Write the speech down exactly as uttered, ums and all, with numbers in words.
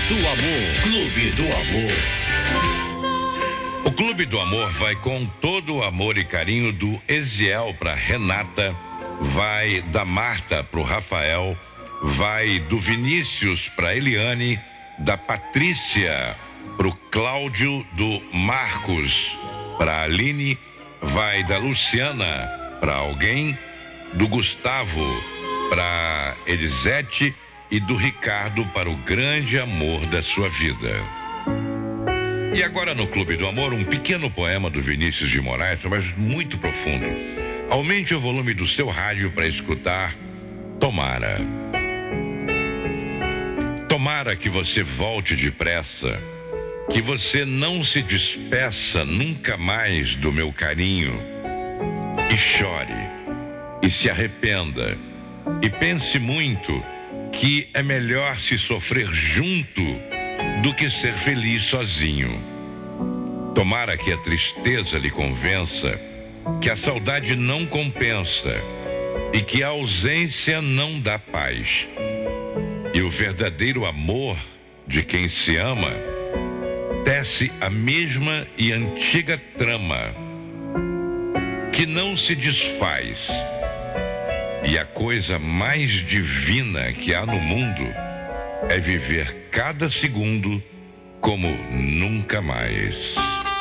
do Amor. Clube do Amor. O Clube do Amor vai com todo o amor e carinho do Eziel para Renata, vai da Marta pro Rafael, vai do Vinícius para Eliane, da Patrícia pro Cláudio, do Marcos para Aline, vai da Luciana para alguém, do Gustavo para Elisete e do Ricardo para o grande amor da sua vida. E agora no Clube do Amor, um pequeno poema do Vinícius de Moraes, mas muito profundo. Aumente o volume do seu rádio para escutar Tomara. Tomara que você volte depressa, que você não se despeça nunca mais do meu carinho, e chore, e se arrependa, e pense muito que é melhor se sofrer junto do que ser feliz sozinho. Tomara que a tristeza lhe convença que a saudade não compensa e que a ausência não dá paz. E o verdadeiro amor de quem se ama tece a mesma e antiga trama que não se desfaz. E a coisa mais divina que há no mundo é viver cada segundo como nunca mais.